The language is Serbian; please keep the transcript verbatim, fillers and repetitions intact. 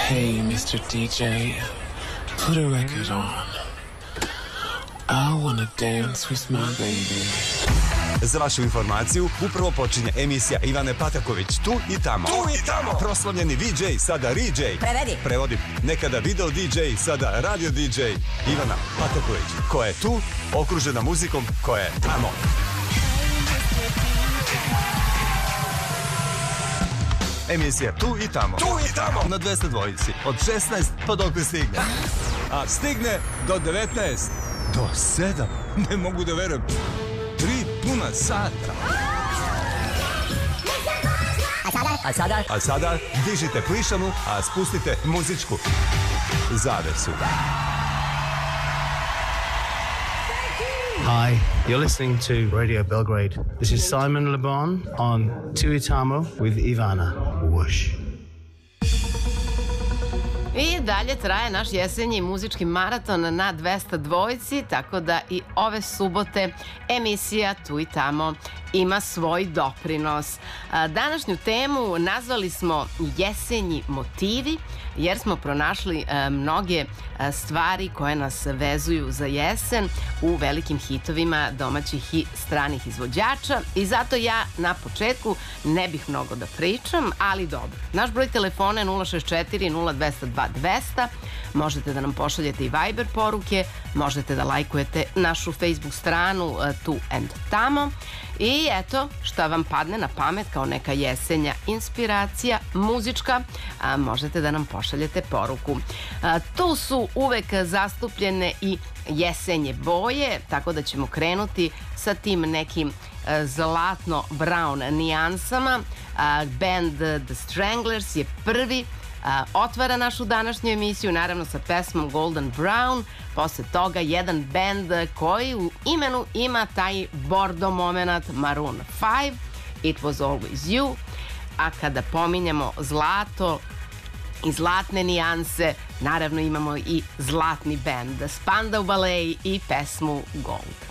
Hey, mister D J, put a record on. I wanna dance with my baby. Za vašu informaciju, upravo počinje emisija Ivane Pataković, Tu i tamo. Tu i tamo. Proslavljeni V J, sada R J. Prevedi. Prevodim. Nekada video D J, sada radio D J. Ivana Pataković, koja je tu, okružena muzikom koja je tamo. Emisija Tu i tamo. Tu i tamo. Na dvesta dvojici. Od šesnaest pa dokle stigne. A stigne do devetnaest. Do sedam. Ne mogu da verujem. Tri puna sata. A sada? A sada? A sada dižite plišanu, a spustite muzičku zavesu. Hi, you're listening to Radio Belgrade. This is Simon Le Bon on Tuitamo with Ivana. Whoosh. I dalje traje naš jesenji muzički maraton na dvesta dvojici, tako da i ove subote emisija Tu i tamo ima svoj doprinos. Današnju temu nazvali smo Jesenji motivi, jer smo pronašli mnoge stvari koje nas vezuju za jesen u velikim hitovima domaćih i stranih izvođača i zato ja na početku ne bih mnogo da pričam, ali dobro. Naš broj telefona je nula šest četiri nula dva nula dva dvesta, možete da nam pošaljete i Viber poruke, možete da lajkujete našu Facebook stranu Tu and Tamo i eto šta vam padne na pamet kao neka jesenja inspiracija muzička, a možete da nam pošaljete poruku. A, tu su uvek zastupljene i jesenje boje, tako da ćemo krenuti sa tim nekim zlatno-brown nijansama. A, band The Stranglers je prvi, a, otvara našu današnju emisiju, naravno sa pesmom Golden Brown. Posle toga jedan band koji u imenu ima taj bordo moment, Maroon five, It Was Always You. A kada pominjemo zlato i zlatne nijanse, naravno imamo i zlatni band Spandau Ballet i pesmu Gold.